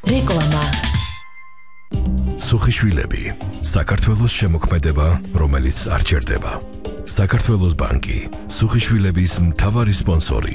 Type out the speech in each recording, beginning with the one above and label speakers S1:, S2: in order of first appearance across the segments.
S1: რეკლამა.
S2: სუხიშვილები, საქართველოს შემოქმედება, რომელიც არ ჩერდება. საქართველოს ბანკი, სუხიშვილების მთავარი სპონსორი.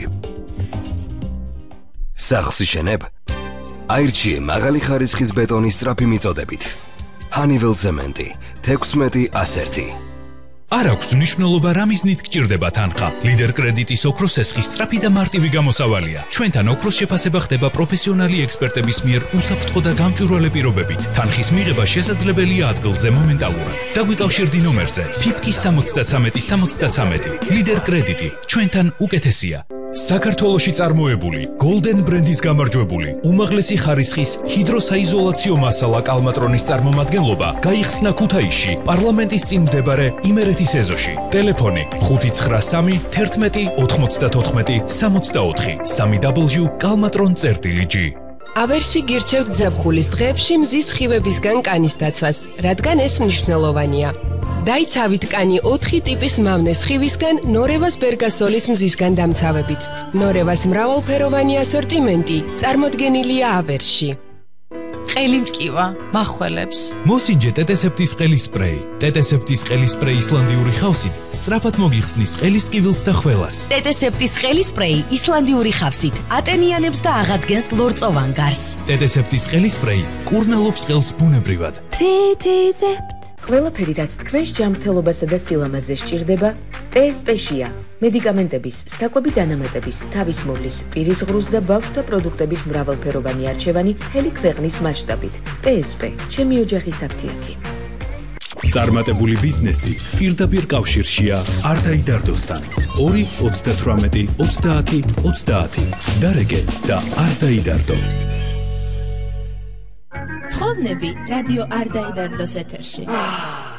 S3: სახლს იშენებ? აირჩიე მაღალი ხარისხის ბეტონის სწრაფი მიწოდებით. Honeywell ცემენტი 16-101.
S4: არ აქვს მნიშვნელობა რა მიზნით გჭირდება თანხა. ლიდერ კრედიტის ოქროს ესხის სწრაფი და მარტივი გამოსავალია. ჩვენთან ოქროს შეფასება ხდება პროფესიონალი ექსპერტების მიერ უსაფრთხო და გამჭვირვალე პირობებით. თანხის მიღება შესაძლებელია ადგილზე მომენტალურად. დაგვიკავშირდი ნომერზე ფიფკის 73-73. ლიდერ კრედიტი ჩვენთან უკეთესია. საქართველოში წარმოებული Golden ბრენდის გამარჯვებული უმაღლესი ხარისხის ჰიდროსაიზოლაციო მასალა კალმატრონის წარმომადგენლობა გაიხსნა ქუთაისში პარლამენტის წინ მდებარე იმერეთის ეზოში. ტელეფონი 593 11 94 64 www.kalmatron.g.
S5: ავერსი გირჩევთ ზაფხულის დღეებში მზის სხივებისგან კანის დაცვას, რადგან ეს მნიშვნელოვანია. დაიცავით კანი 4 ტიპის მავნე სხივისგან ნორევას ბერგასოლის მზისგან დამცავებით. ნორევას მრავალფეროვანი ასორტიმენტი წარმოდგენილია ავერსში.
S1: ყელი მტკივა, მახველებს.
S4: მოსინჯე ტეტესეპტის ყელის სპრეი. ტეტესეპტის ყელის სპრეი ისლანდიური ხავსით სწრაფად მოგიხსნის ყელის ტკივილს და ხველას.
S1: ტეტესეპტის ყელი სპრეი ისლანდიური ხავსით ატენიანებს და აღადგენს ლორწოვან გარს.
S4: ტეტესეპტის ყელის სპრეი კურნალობს ყელს ბუნებრივად.
S1: ტეტესეპტ
S6: ყველაფერი, რაც თქვენს ჯანმრთელობასა და სილამაზეს სჭირდება, PSP-შია. მედიკამენტების, საკვები დანამატების, თავის მოვლის, პირის ღრუს და ბავშვთა პროდუქტების მრავალფეროვანი არჩევანი მთელი ქვეყნის მასშტაბით. PSP, ჩემი ოჯახის აფთიაქი.
S4: წარმატებული ბიზნესი პირდაპირ კავშირშია არ დაიდარდოსთან. 2 38 30 30. დარეგე და არ დაიდარდო.
S7: თხოვნები რადიო არ დაიდარდოს ეთერში.